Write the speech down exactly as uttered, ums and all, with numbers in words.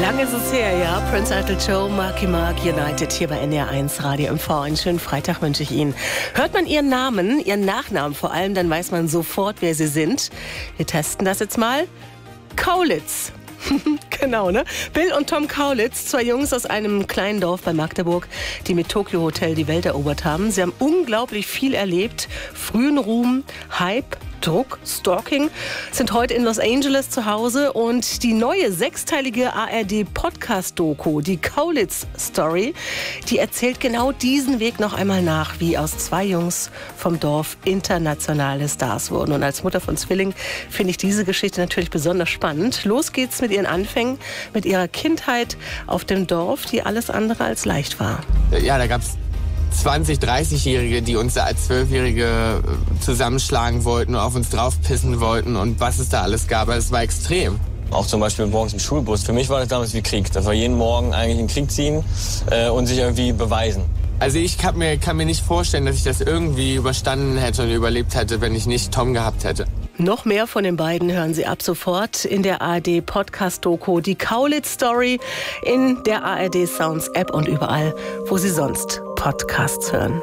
Lange ist es her, ja. Prince Idol Joe, Marky Mark, United hier bei N D R eins Radio M V. Einen schönen Freitag wünsche ich Ihnen. Hört man Ihren Namen, Ihren Nachnamen vor allem, dann weiß man sofort, wer Sie sind. Wir testen das jetzt mal. Kaulitz. Genau, ne? Bill und Tom Kaulitz, zwei Jungs aus einem kleinen Dorf bei Magdeburg, die mit Tokyo Hotel die Welt erobert haben. Sie haben unglaublich viel erlebt. Frühen Ruhm, Hype, Druck, Stalking, sind heute in Los Angeles zu Hause und die neue sechsteilige A R D-Podcast-Doku, die Kaulitz-Story, die erzählt genau diesen Weg noch einmal nach, wie aus zwei Jungs vom Dorf internationale Stars wurden. Und als Mutter von Zwillingen finde ich diese Geschichte natürlich besonders spannend. Los geht's mit ihren Anfängen, mit ihrer Kindheit auf dem Dorf, die alles andere als leicht war. Ja, da gab's zwanzig-, dreißigjährige, die uns da als Zwölfjährige zusammenschlagen wollten und auf uns draufpissen wollten und was es da alles gab. Es war extrem. Auch zum Beispiel morgens im Schulbus. Für mich war das damals wie Krieg. Das war jeden Morgen eigentlich in den Krieg ziehen äh, und sich irgendwie beweisen. Also ich kann mir, kann mir nicht vorstellen, dass ich das irgendwie überstanden hätte und überlebt hätte, wenn ich nicht Tom gehabt hätte. Noch mehr von den beiden hören Sie ab sofort in der A R D-Podcast-Doku, die Kaulitz-Story, in der A R D Sounds-App und überall, wo Sie sonst Podcasts hören.